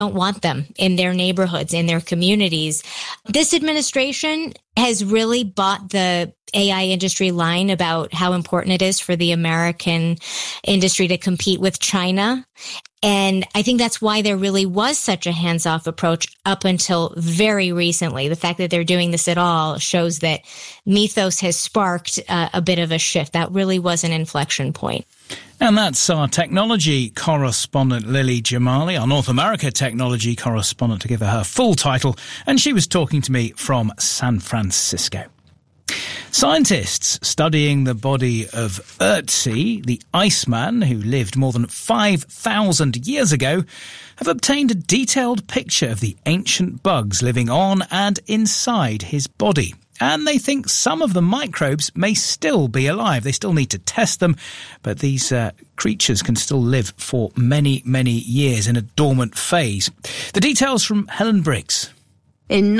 don't want them in their neighborhoods, in their communities. This administration has really bought the AI industry line about how important it is for the American industry to compete with China. And I think that's why there really was such a hands-off approach up until very recently. The fact that they're doing this at all shows that Mythos has sparked a bit of a shift. That really was an inflection point. And that's our technology correspondent, Lily Jamali, our North America technology correspondent, to give her full title. And she was talking to me from San Francisco. Scientists studying the body of Ötzi, the Iceman, who lived more than 5,000 years ago, have obtained a detailed picture of the ancient bugs living on and inside his body. And they think some of the microbes may still be alive. They still need to test them, but these creatures can still live for many, many years in a dormant phase. The details from Helen Briggs. In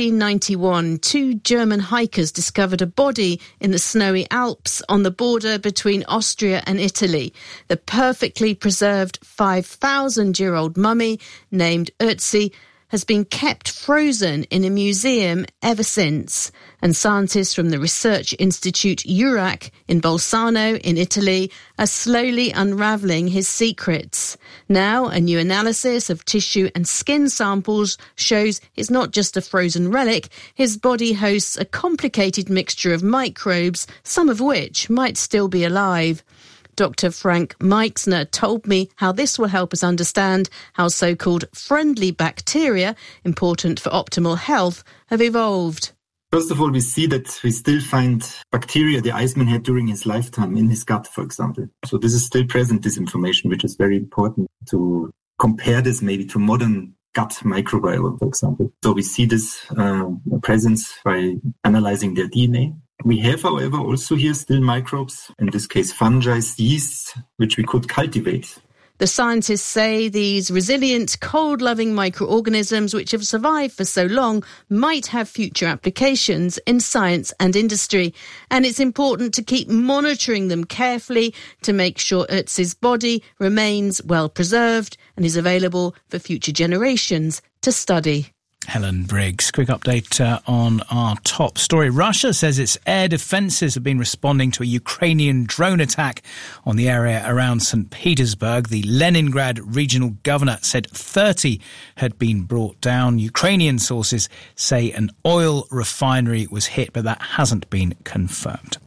1991, 2 German hikers discovered a body in the snowy Alps on the border between Austria and Italy. The perfectly preserved 5,000-year-old mummy, named Ötzi, has been kept frozen in a museum ever since. And scientists from the Research Institute EURAC in Bolzano in Italy are slowly unravelling his secrets. Now, a new analysis of tissue and skin samples shows it's not just a frozen relic. His body hosts a complicated mixture of microbes, some of which might still be alive. Dr. Frank Meixner told me how this will help us understand how so-called friendly bacteria, important for optimal health, have evolved. First of all, we see that we still find bacteria the Iceman had during his lifetime in his gut, for example. So this is still present, this information, which is very important to compare this maybe to modern gut microbiome, for example. So we see this presence by analyzing their DNA. We have, however, also here still microbes, in this case fungi, yeasts, which we could cultivate. The scientists say these resilient, cold-loving microorganisms which have survived for so long might have future applications in science and industry. And it's important to keep monitoring them carefully to make sure Ötzi's body remains well preserved and is available for future generations to study. Helen Briggs. Quick update on our top story. Russia says its air defences have been responding to a Ukrainian drone attack on the area around St. Petersburg. The Leningrad regional governor said 30 had been brought down. Ukrainian sources say an oil refinery was hit, but that hasn't been confirmed.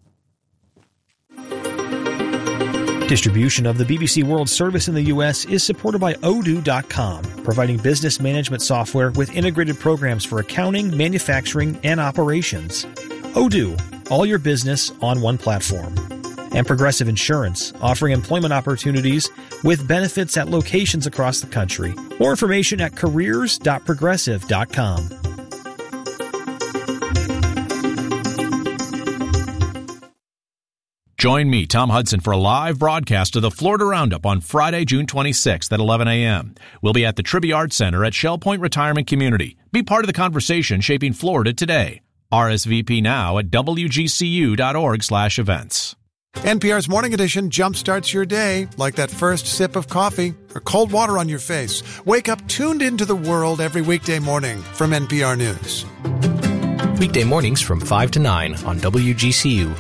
Distribution of the BBC World Service in the U.S. is supported by Odoo.com, providing business management software with integrated programs for accounting, manufacturing, and operations. Odoo, all your business on one platform. And Progressive Insurance, offering employment opportunities with benefits at locations across the country. More information at careers.progressive.com. Join me, Tom Hudson, for a live broadcast of the Florida Roundup on Friday, June 26th at 11 a.m. We'll be at the Trivia Arts Center at Shell Point Retirement Community. Be part of the conversation shaping Florida today. RSVP now at wgcu.org/events. NPR's Morning Edition jumpstarts your day like that first sip of coffee or cold water on your face. Wake up tuned into the world every weekday morning from NPR News. Weekday mornings from 5 to 9 on WGCU.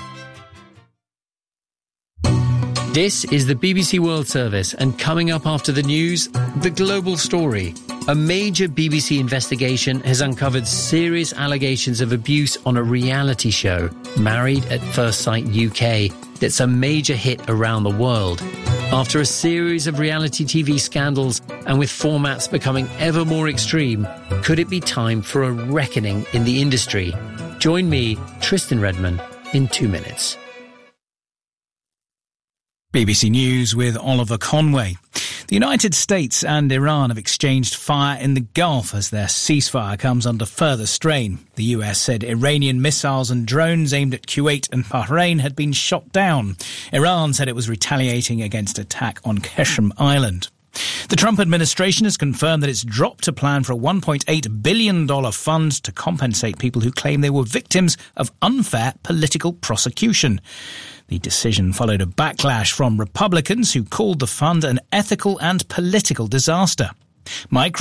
This is the BBC World Service, and coming up after the news, the global story. A major BBC investigation has uncovered serious allegations of abuse on a reality show, Married at First Sight UK, that's a major hit around the world. After a series of reality TV scandals, and with formats becoming ever more extreme, could it be time for a reckoning in the industry? Join me, Tristan Redman, in 2 minutes. BBC News with Oliver Conway. The United States and Iran have exchanged fire in the Gulf as their ceasefire comes under further strain. The US said Iranian missiles and drones aimed at Kuwait and Bahrain had been shot down. Iran said it was retaliating against attack on Qasem Island. The Trump administration has confirmed that it's dropped a plan for a $1.8 billion fund to compensate people who claim they were victims of unfair political prosecution. The decision followed a backlash from Republicans who called the fund an ethical and political disaster. Mike